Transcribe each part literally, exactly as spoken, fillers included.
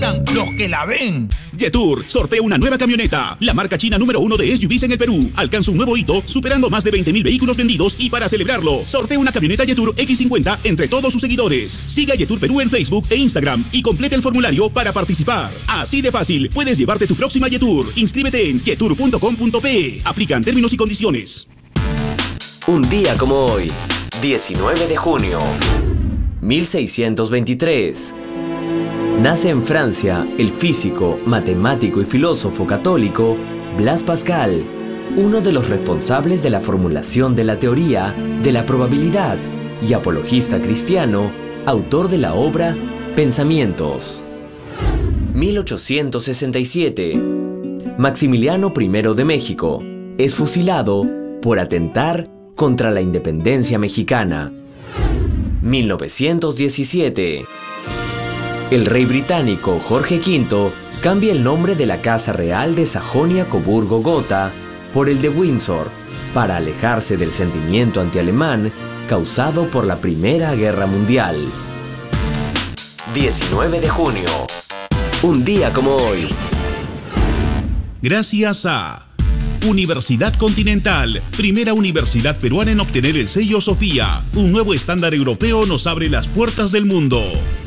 Los que la ven. Yetur sortea una nueva camioneta, la marca china número uno de S U Vs en el Perú. Alcanza un nuevo hito, superando más de veinte mil vehículos vendidos, y para celebrarlo, sortea una camioneta Yetur X cincuenta entre todos sus seguidores. Siga Yetur Perú en Facebook e Instagram y complete el formulario para participar. Así de fácil, puedes llevarte tu próxima Yetur. Inscríbete en yetur punto com punto pe. Aplican términos y condiciones. Un día como hoy, diecinueve de junio, mil seiscientos veintitrés. Nace en Francia el físico, matemático y filósofo católico Blaise Pascal, uno de los responsables de la formulación de la teoría de la probabilidad y apologista cristiano, autor de la obra Pensamientos. mil ochocientos sesenta y siete. Maximiliano primero de México es fusilado por atentar contra la independencia mexicana. mil novecientos diecisiete. El rey británico Jorge quinto cambia el nombre de la Casa Real de Sajonia-Coburgo-Gotha por el de Windsor, para alejarse del sentimiento antialemán causado por la Primera Guerra Mundial. diecinueve de junio. Un día como hoy. Gracias a Universidad Continental, primera universidad peruana en obtener el sello Sofía. Un nuevo estándar europeo nos abre las puertas del mundo.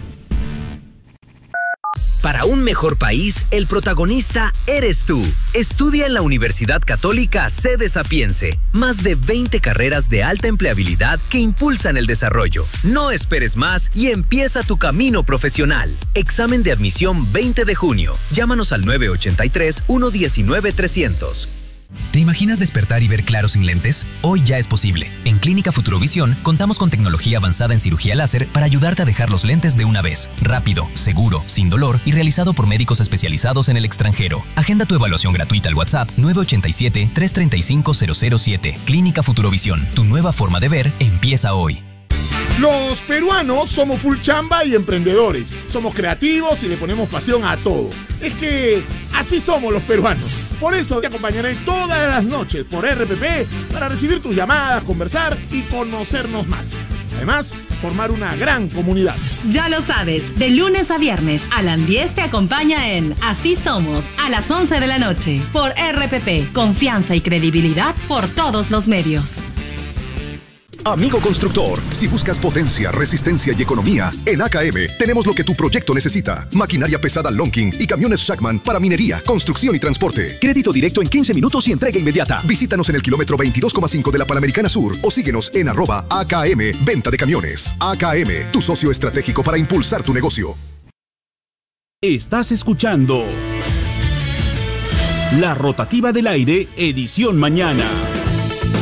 Para un mejor país, el protagonista eres tú. Estudia en la Universidad Católica Sede Sapiense. Más de veinte carreras de alta empleabilidad que impulsan el desarrollo. No esperes más y empieza tu camino profesional. Examen de admisión veinte de junio. Llámanos al nueve ocho tres, uno uno nueve, trescientos. ¿Te imaginas despertar y ver claro sin lentes? Hoy ya es posible. En Clínica Futurovisión contamos con tecnología avanzada en cirugía láser para ayudarte a dejar los lentes de una vez. Rápido, seguro, sin dolor y realizado por médicos especializados en el extranjero. Agenda tu evaluación gratuita al WhatsApp nueve ocho siete, tres tres cinco, cero cero siete. Clínica Futurovisión. Tu nueva forma de ver empieza hoy. Los peruanos somos full chamba y emprendedores. Somos creativos y le ponemos pasión a todo. Es que así somos los peruanos. Por eso te acompañaré todas las noches por R P P para recibir tus llamadas, conversar y conocernos más. Además, formar una gran comunidad. Ya lo sabes, de lunes a viernes, Alan diez te acompaña en Así Somos, a las once de la noche, por R P P. Confianza y credibilidad por todos los medios. Amigo constructor, si buscas potencia, resistencia y economía, en A K M tenemos lo que tu proyecto necesita. Maquinaria pesada Lonking y camiones Shackman para minería, construcción y transporte. Crédito directo en quince minutos y entrega inmediata. Visítanos en el kilómetro veintidós coma cinco de la Panamericana Sur o síguenos en arroba A K M Venta de Camiones. A K M, tu socio estratégico para impulsar tu negocio. Estás escuchando La Rotativa del Aire, edición mañana.